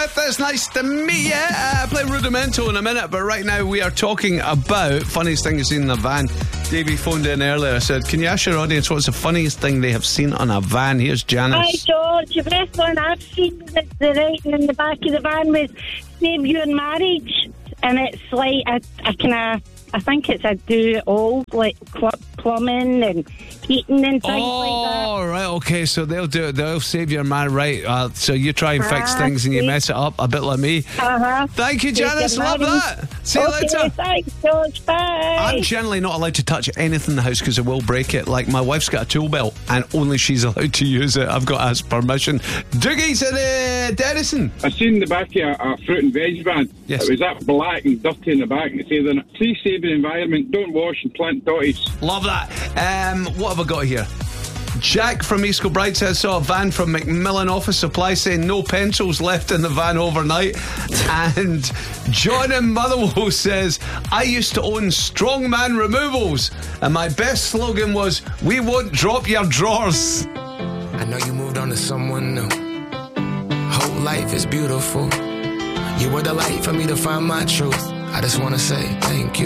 Smith, it's nice to meet you. Play Rudimental in a minute, but right now we are talking about funniest thing you've seen in a van. Davey phoned in earlier. I said, can you ask your audience what's the funniest thing they have seen on a van? Here's Janice. Hi, George. The best one I've seen is the writing in the back of the van was "Save Your Marriage," and it's like I think it's a do-all, like plumbing and heating and things like that. Oh, right, okay, so they'll do it. They'll save your man, right? So you try and fix things and you mess it up, a bit like me. Thank you, Janice. Love that. See you later. Thanks, George. Bye. I'm generally not allowed to touch anything in the house because I will break it. Like, my wife's got a tool belt and only she's allowed to use it. I've got to ask permission. Dougie's in Denison. I seen the back of a fruit and veg van. Yes. It was that black and dirty in the back. And it says, please save the environment, don't wash and plant dotties. Love that. What have I got here? Jack from East Kilbride says, saw a van from Macmillan Office Supply saying no pencils left in the van overnight. And John in Motherwell says, I used to own Strongman Removals and my best slogan was, we won't drop your drawers. I know you moved on to someone new. Whole life is beautiful. You were the light for me to find my truth. I just want to say thank you.